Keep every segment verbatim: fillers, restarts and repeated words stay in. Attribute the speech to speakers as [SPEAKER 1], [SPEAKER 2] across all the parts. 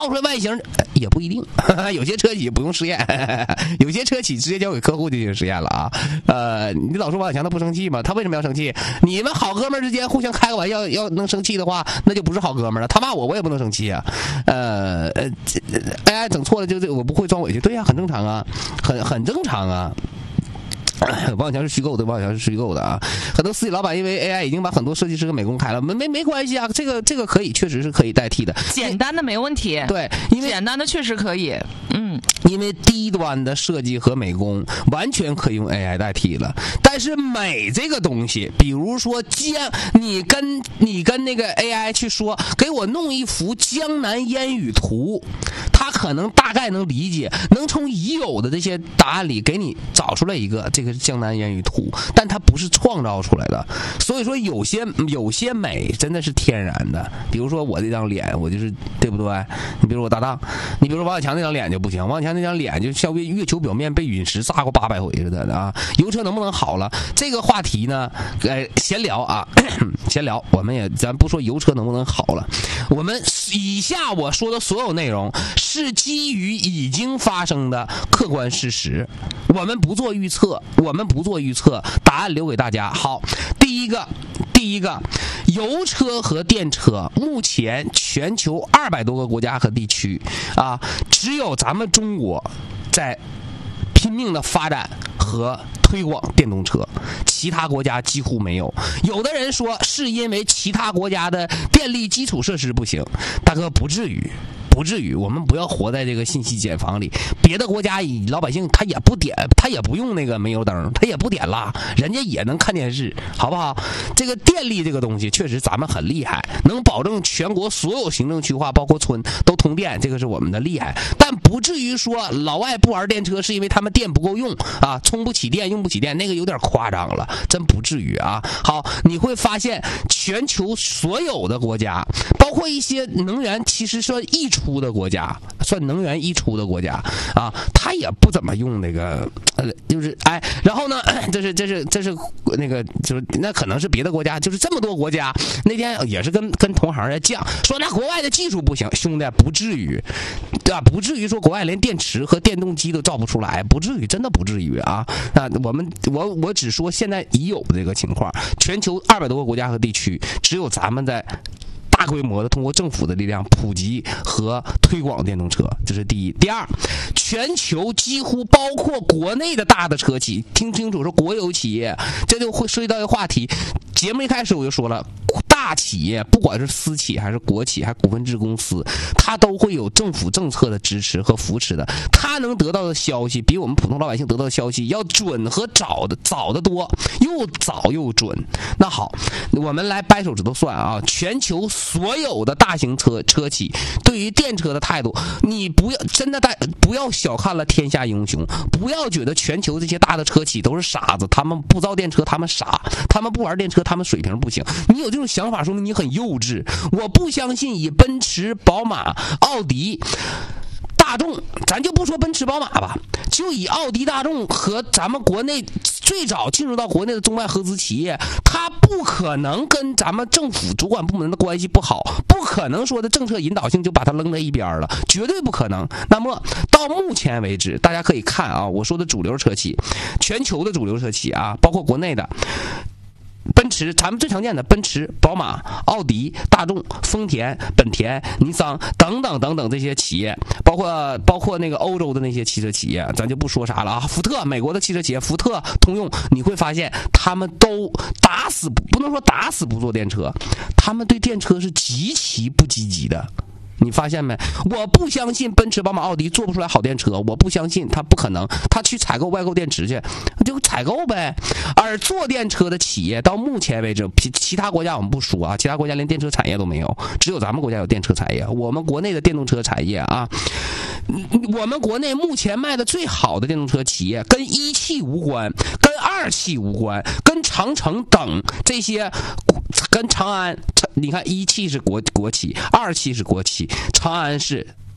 [SPEAKER 1] 造出来外形也不一定，有些车企不用试验，有些车企直接交给客户进行实验了啊。呃，你老说王小强他不生气吗？他为什么要生气？你们好哥们之间互相开个玩笑，要能生气的话，那就不是好哥们了。他骂我，我也不能生气啊。呃呃 ，A I 整错了就这，我不会装委屈，对呀、啊，很正常啊，很很正常啊。王小强是虚构的，王小强是虚构的啊！很多私企老板因为 A I 已经把很多设计师和美工开了，没没没关系啊，这个这个可以，确实是可以代替的，
[SPEAKER 2] 简单的没问题。
[SPEAKER 1] 对，因为
[SPEAKER 2] 简单的确实可以，嗯，
[SPEAKER 1] 因为低端的设计和美工完全可以用 A I 代替了。但是美这个东西，比如说江，你跟你跟那个 A I 去说，给我弄一幅江南烟雨图，他可能大概能理解，能从已有的这些答案里给你找出来一个这个。江南烟雨图，但它不是创造出来的，所以说有些有些美真的是天然的。比如说我这张脸，我就是对不对？你比如我搭档，你比如说王小强那张脸就不行，王小强那张脸就像月球表面被陨石炸过八百回似的啊。油车能不能好了？这个话题呢，呃，闲聊啊，闲聊，我们也咱不说油车能不能好了，我们以下我说的所有内容是基于已经发生的客观事实，我们不做预测。我们不做预测，答案留给大家。好，第一个，第一个，油车和电车目前全球二百多个国家和地区啊，只有咱们中国在拼命的发展和推广电动车，其他国家几乎没有。有的人说是因为其他国家的电力基础设施不行，大哥不至于。不至于，我们不要活在这个信息茧房里。别的国家老百姓他也不点，他也不用那个煤油灯，他也不点蜡，人家也能看电视，好不好？这个电力这个东西确实咱们很厉害，能保证全国所有行政区划包括村都通电，这个是我们的厉害。但不至于说老外不玩电车是因为他们电不够用啊，充不起电，用不起电，那个有点夸张了，真不至于啊。好，你会发现全球所有的国家，包括一些能源其实说溢出出的国家，算能源溢出的国家啊，他也不怎么用那个，呃，就是哎，然后呢，这是这是这是那个，就是那可能是别的国家，就是这么多国家，那天也是跟跟同行在犟，说那国外的技术不行，兄弟不至于，对吧？不至于说国外连电池和电动机都造不出来，不至于，真的不至于啊。那我们我我只说现在已有的这个情况，全球二百多个国家和地区，只有咱们在。大规模的通过政府的力量普及和推广电动车，这是第一。第二，全球几乎包括国内的大的车企，听清楚，说国有企业，这就会涉及到一个话题。节目一开始我就说了，大企业不管是私企还是国企还是股份制公司，它都会有政府政策的支持和扶持的，它能得到的消息比我们普通老百姓得到的消息要准和早的早得多，又早又准。那好，我们来掰手指头算啊，全球所有的大型车车企对于电车的态度，你不要真的大不要小看了天下英雄，不要觉得全球这些大的车企都是傻子，他们不造电车他们傻，他们不玩电车他们水平不行。你有这种想法说明你很幼稚。我不相信以奔驰、宝马、奥迪、大众，咱就不说奔驰宝马吧，就以奥迪、大众和咱们国内最早进入到国内的中外合资企业，它不可能跟咱们政府主管部门的关系不好，不可能说的政策引导性就把它扔在一边了，绝对不可能。那么到目前为止，大家可以看啊，我说的主流车企，全球的主流车企啊，包括国内的奔驰，咱们最常见的奔驰、宝马、奥迪、大众、丰田、本田、尼桑等等等等这些企业，包括包括那个欧洲的那些汽车企业，咱就不说啥了啊。福特，美国的汽车企业，福特、通用，你会发现他们都打死不能说打死不做电车，他们对电车是极其不积极的。你发现没？我不相信奔驰、宝马、奥迪做不出来好电车，我不相信，他不可能。他去采购外购电池去，就采购呗。而做电车的企业到目前为止，其他国家我们不说啊，其他国家连电车产业都没有，只有咱们国家有电车产业。我们国内的电动车产业啊，我们国内目前卖的最好的电动车企业，跟一汽无关，跟二汽无关，跟长城等这些，跟长安，你看一汽是国国企，二汽是国企。长安是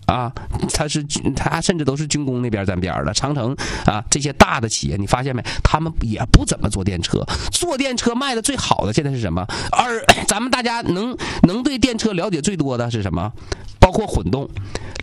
[SPEAKER 1] 啊，它是它甚至都是军工那边沾边的，长城啊这些大的企业，你发现没？他们也不怎么做电车，做电车卖的最好的现在是什么？而咱们大家能能对电车了解最多的是什么？包括混动。